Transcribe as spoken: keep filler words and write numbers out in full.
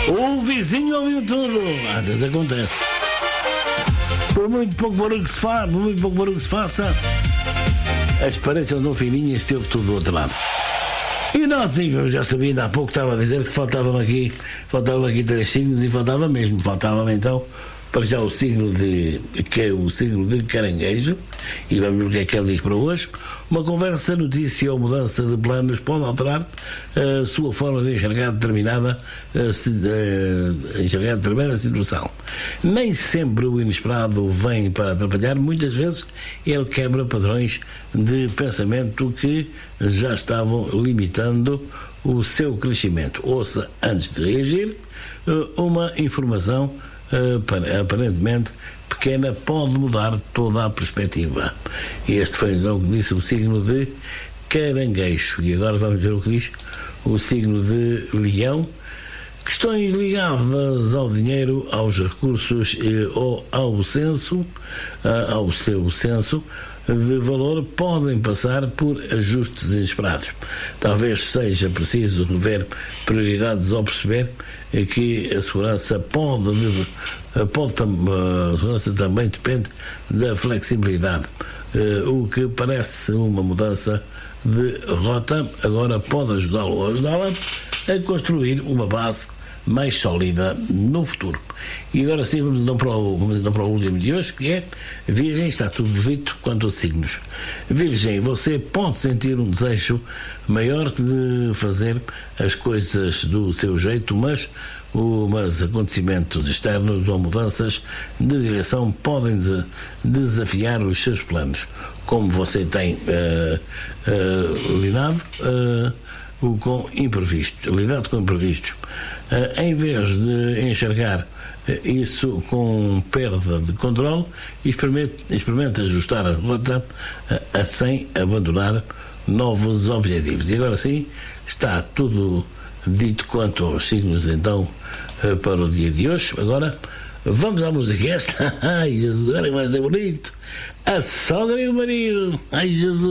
O vizinho ouviu tudo. Às vezes acontece. Por muito pouco barulho que se faça, por muito pouco barulho que se faça, as paredes não fininhas, se ouve tudo do outro lado. E nós, sim, eu já sabia, ainda há pouco estava a dizer que faltavam aqui, faltavam aqui três signos, e faltava mesmo, faltava então para já o signo de, que é o signo de Caranguejo, e vamos ver o que é que ele diz para hoje. Uma conversa, notícia ou mudança de planos pode alterar a sua forma de enxergar determinada, uh, enxergar determinada situação. Nem sempre o inesperado vem para atrapalhar, muitas vezes ele quebra padrões de pensamento que já estavam limitando o seu crescimento. Ouça, antes de reagir, uh, uma informação uh, aparentemente pequena pode mudar toda a perspectiva. Este foi o que disse o signo de Caranguejo. E agora vamos ver o que diz o signo de Leão. Questões ligadas ao dinheiro, aos recursos ou ao senso, ao seu senso de valor, podem passar por ajustes inesperados. Talvez seja preciso rever prioridades ou perceber que a segurança pode, pode a segurança também depende da flexibilidade. O que parece uma mudança de rota agora pode ajudá-lo ou ajudá-la a construir uma base mais sólida no futuro. E agora sim, vamos então para o, vamos então para o último de hoje, que é Virgem. Está tudo dito quanto aos signos. Virgem, você pode sentir um desejo maior de fazer as coisas do seu jeito, mas, o, mas acontecimentos externos ou mudanças de direção podem de, desafiar os seus planos. Como você tem uh, uh, lidado uh, com imprevistos, lidado com imprevistos, uh, em vez de enxergar uh, isso com perda de controle, experimente, experimente ajustar a rota uh, sem abandonar novos objetivos. E agora sim, está tudo dito quanto aos signos então uh, para o dia de hoje. Agora vamos à música esta. Ai Jesus, agora vai ser bonito. A sogra e o marido. Ai Jesus.